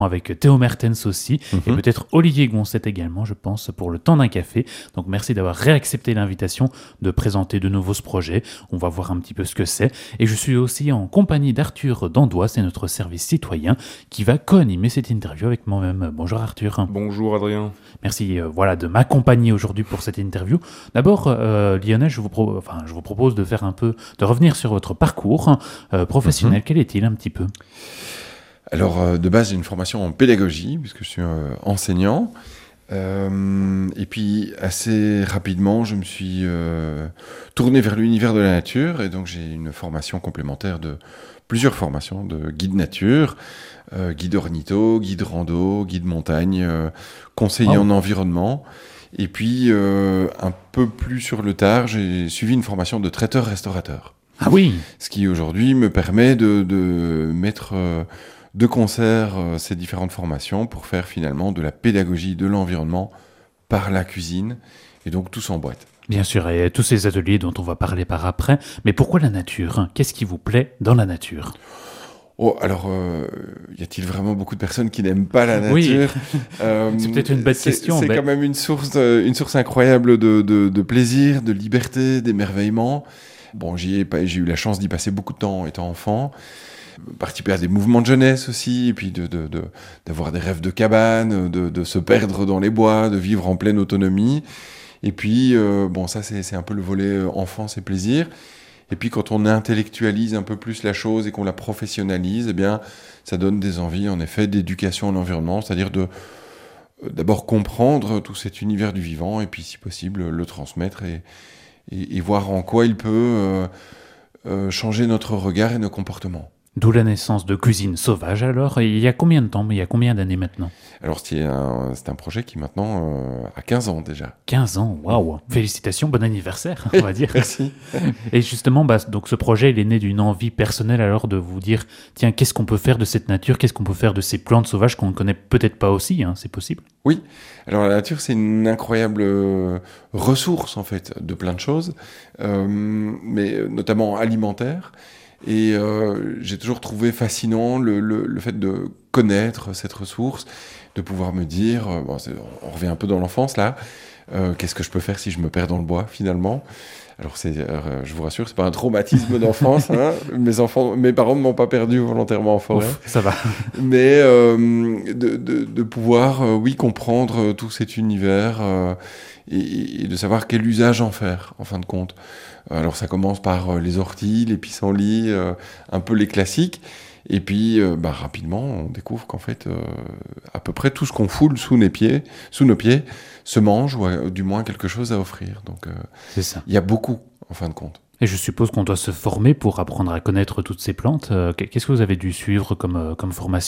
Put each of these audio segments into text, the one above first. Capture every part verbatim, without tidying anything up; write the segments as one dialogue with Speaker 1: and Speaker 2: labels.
Speaker 1: avec Théo Mertens aussi,
Speaker 2: Mmh.
Speaker 1: et peut-être Olivier Goncet également, je pense, pour le temps d'un café. Donc merci d'avoir réaccepté l'invitation de présenter de nouveau ce projet. On va voir un petit peu ce que c'est. Et je suis aussi en compagnie d'Arthur Dandois, c'est notre service citoyen, qui va co-animer cette interview avec moi-même. Bonjour Arthur.
Speaker 3: Bonjour Adrien.
Speaker 1: Merci euh, voilà, de m'accompagner aujourd'hui pour cette interview. D'abord, euh, Lionel, je vous, pro- enfin, je vous propose de faire un peu, de revenir sur votre parcours euh, professionnel. Mmh. Quel est-il un petit peu ?
Speaker 2: Alors, euh, de base, j'ai une formation en pédagogie, puisque je suis euh, enseignant. Euh, et puis, assez rapidement, je me suis euh, tourné vers l'univers de la nature. Et donc, j'ai une formation complémentaire de plusieurs formations de guide nature, euh, guide ornitho, guide rando, guide montagne, euh, conseiller
Speaker 1: Oh.
Speaker 2: en environnement. Et puis, euh, un peu plus sur le tard, j'ai suivi une formation de traiteur-restaurateur.
Speaker 1: Ah oui.
Speaker 2: Ce qui, aujourd'hui, me permet de, de mettre... Euh, de concert euh, ces différentes formations pour faire finalement de la pédagogie de l'environnement par la cuisine, et donc tout s'emboîte.
Speaker 1: Bien sûr, et tous ces ateliers dont on va parler par après, mais pourquoi la nature ? Qu'est-ce qui vous plaît dans la nature ?
Speaker 2: Oh, alors, euh, y a-t-il vraiment beaucoup de personnes qui n'aiment pas la nature ?
Speaker 1: Oui.
Speaker 2: euh,
Speaker 1: C'est peut-être une bête
Speaker 2: c'est,
Speaker 1: question.
Speaker 2: C'est
Speaker 1: mais...
Speaker 2: quand même une source, euh, une source incroyable de, de, de plaisir, de liberté, d'émerveillement. Bon, j'y ai, j'ai eu la chance d'y passer beaucoup de temps étant enfant. Participer à des mouvements de jeunesse aussi, et puis de, de, de, d'avoir des rêves de cabane, de, de se perdre dans les bois, de vivre en pleine autonomie. Et puis, euh, bon, ça, c'est, c'est un peu le volet enfance et plaisir. Et puis, quand on intellectualise un peu plus la chose et qu'on la professionnalise, eh bien, ça donne des envies, en effet, d'éducation à l'environnement, c'est-à-dire de euh, d'abord comprendre tout cet univers du vivant, et puis, si possible, le transmettre et, et, et voir en quoi il peut euh, euh, changer notre regard et nos comportements.
Speaker 1: D'où la naissance de Cuisine Sauvage, alors. Et il y a combien de temps ? Il y a combien d'années maintenant ?
Speaker 2: Alors, c'est un, c'est un projet qui, maintenant, euh, a quinze ans déjà.
Speaker 1: quinze ans, waouh ! Félicitations, bon anniversaire, on va dire.
Speaker 2: Merci.
Speaker 1: Et justement, bah, donc ce projet, il est né d'une envie personnelle, alors, de vous dire, tiens, qu'est-ce qu'on peut faire de cette nature ? Qu'est-ce qu'on peut faire de ces plantes sauvages qu'on ne connaît peut-être pas aussi, hein, c'est possible ?
Speaker 2: Oui. Alors, la nature, c'est une incroyable euh, ressource, en fait, de plein de choses, euh, mais notamment alimentaire. Et euh, j'ai toujours trouvé fascinant le, le, le fait de connaître cette ressource, de pouvoir me dire, euh, bon, c'est, on revient un peu dans l'enfance là, euh, qu'est-ce que je peux faire si je me perds dans le bois finalement ? Alors c'est, euh, je vous rassure, c'est pas un traumatisme d'enfance. Hein. Mes enfants, mes parents ne m'ont pas perdu volontairement en forêt.
Speaker 1: Ouf, ça va.
Speaker 2: Mais euh, de, de, de pouvoir, euh, oui, comprendre tout cet univers euh, et, et de savoir quel usage en faire, en fin de compte. Alors ça commence par les orties, les pissenlits, euh, un peu les classiques. Et puis euh, bah, rapidement, on découvre qu'en fait, euh, à peu près tout ce qu'on foule sous nos pieds, sous nos pieds se mange, ou a, du moins quelque chose à offrir. Donc euh,
Speaker 1: c'est ça.
Speaker 2: Il y a beaucoup, en fin de compte.
Speaker 1: Et je suppose qu'on doit se former pour apprendre à connaître toutes ces plantes. Euh, qu'est-ce que vous avez dû suivre comme, euh, comme formation ?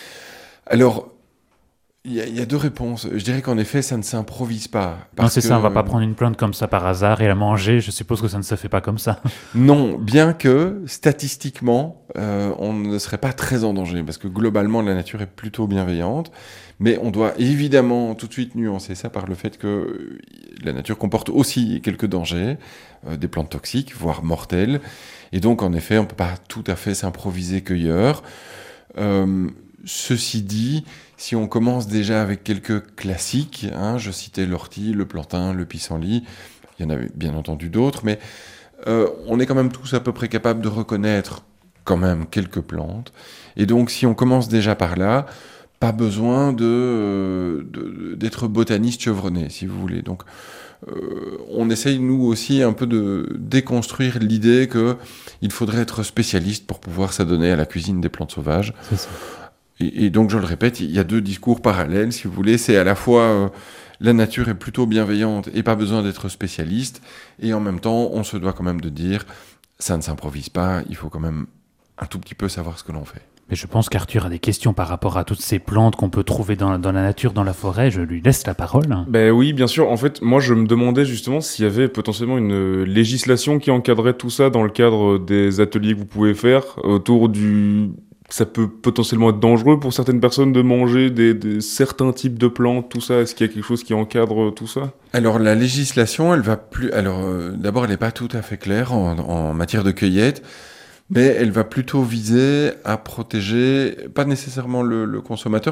Speaker 2: Alors, il y, y a deux réponses. Je dirais qu'en effet, ça ne s'improvise pas.
Speaker 1: Non, c'est
Speaker 2: que...
Speaker 1: ça, on ne va pas prendre une plante comme ça par hasard et la manger. Je suppose que ça ne se fait pas comme ça.
Speaker 2: Non, bien que, statistiquement, euh, on ne serait pas très en danger, parce que globalement, la nature est plutôt bienveillante. Mais on doit évidemment tout de suite nuancer ça par le fait que la nature comporte aussi quelques dangers, euh, des plantes toxiques, voire mortelles. Et donc, en effet, on ne peut pas tout à fait s'improviser cueilleur. Euh, ceci dit, si on commence déjà avec quelques classiques, hein, je citais l'ortie, le plantain, le pissenlit, il y en avait bien entendu d'autres, mais euh, on est quand même tous à peu près capables de reconnaître quand même quelques plantes. Et donc, si on commence déjà par là, pas besoin de, euh, de, d'être botaniste chevronné, si vous voulez. Donc, euh, on essaye, nous aussi, un peu de déconstruire l'idée qu'il faudrait être spécialiste pour pouvoir s'adonner à la cuisine des plantes sauvages.
Speaker 1: C'est ça.
Speaker 2: Et, et donc, je le répète, il y a deux discours parallèles, si vous voulez. C'est à la fois, euh, la nature est plutôt bienveillante et pas besoin d'être spécialiste. Et en même temps, on se doit quand même de dire, ça ne s'improvise pas, il faut quand même un tout petit peu savoir ce que l'on fait.
Speaker 1: Mais je pense qu'Arthur a des questions par rapport à toutes ces plantes qu'on peut trouver dans, dans la nature, dans la forêt. Je lui laisse la parole.
Speaker 3: Ben oui, bien sûr. En fait, moi, je me demandais justement s'il y avait potentiellement une législation qui encadrait tout ça dans le cadre des ateliers que vous pouvez faire autour du... Ça peut potentiellement être dangereux pour certaines personnes de manger des, des certains types de plantes, tout ça. Est-ce qu'il y a quelque chose qui encadre tout ça ?
Speaker 2: Alors la législation, elle va plus. Alors euh, d'abord, elle n'est pas tout à fait claire en, en matière de cueillette. mais elle va plutôt viser à protéger, pas nécessairement le, le consommateur,